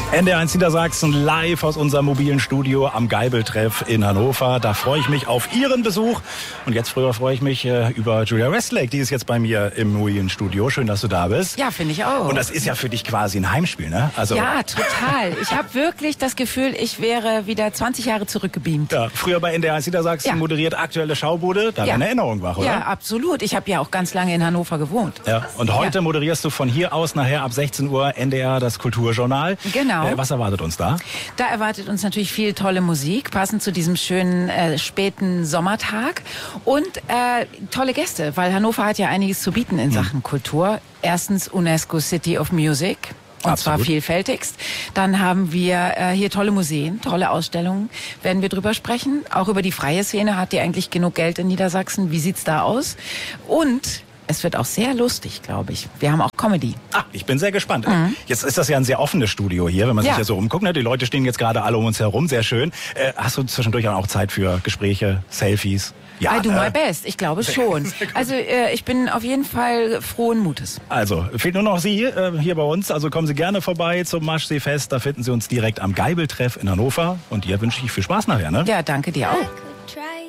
NDR1 Niedersachsen live aus unserem mobilen Studio am Geibeltreff in Hannover. Da freue ich mich auf Ihren Besuch. Und jetzt freue ich mich über Julia Westlake. Die ist jetzt bei mir im mobilen Studio. Schön, dass du da bist. Ja, finde ich auch. Und das ist ja für dich quasi ein Heimspiel, ne? Also ja, total. Ich habe wirklich das Gefühl, ich wäre wieder 20 Jahre zurückgebeamt. Ja, früher bei NDR1 Niedersachsen moderiert Aktuelle Schaubude. Da war eine Erinnerung wach, oder? Ja, absolut. Ich habe ja auch ganz lange in Hannover gewohnt. Ja. Und heute moderierst du von hier aus nachher ab 16 Uhr NDR das Kulturjournal. Genau. Was erwartet uns da? Da erwartet uns natürlich viel tolle Musik, passend zu diesem schönen späten Sommertag. Und tolle Gäste, weil Hannover hat ja einiges zu bieten in Sachen Kultur. Erstens UNESCO City of Music. Und zwar vielfältigst. Dann haben wir hier tolle Museen, tolle Ausstellungen. Werden wir drüber sprechen. Auch über die freie Szene. Hat die eigentlich genug Geld in Niedersachsen? Wie sieht's da aus? Und es wird auch sehr lustig, glaube ich. Wir haben auch Comedy. Ich bin sehr gespannt. Jetzt ist das ja ein sehr offenes Studio hier, wenn man sich ja so umguckt. Ne? Die Leute stehen jetzt gerade alle um uns herum, sehr schön. Hast du zwischendurch auch Zeit für Gespräche, Selfies? Ja, I do my best, ich glaube schon. Also ich bin auf jeden Fall frohen Mutes. Also, fehlt nur noch Sie hier bei uns. Also kommen Sie gerne vorbei zum Maschseefest. Da finden Sie uns direkt am Geibeltreff in Hannover. Und dir wünsche ich viel Spaß nachher, ne? Ja, danke dir auch.